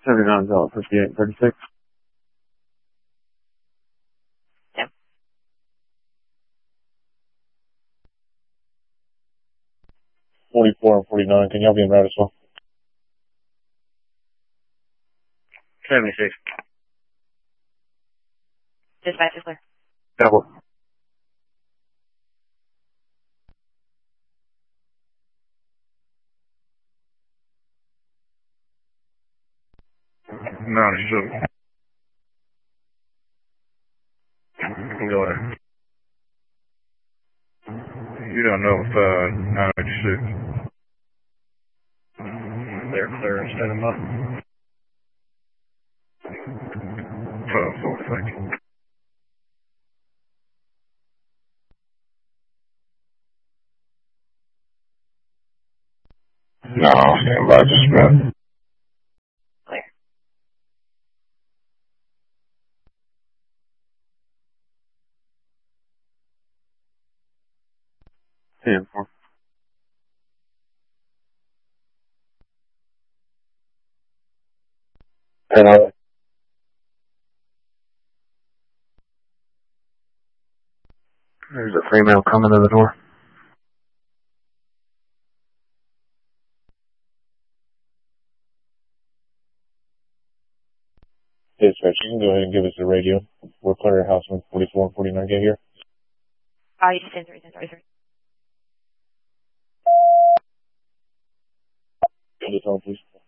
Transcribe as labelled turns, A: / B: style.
A: 79 Delta 5836.
B: Yep.
A: 44 and 49, can y'all be in route as well?
C: 76.
B: Dispatch is clear.
A: Cowboy.
C: No, sure. Go ahead. You don't know if 986. They're clear instead of mine. 4, thank you. No, stand by, just about.
B: Clear.
A: 10-4. And there's a female coming to the door. Dispatch, you can go ahead and give us the radio. We're clear Houseman 44 and 49, get here.
B: You just 10-3, 10-3.
A: Get this on, please.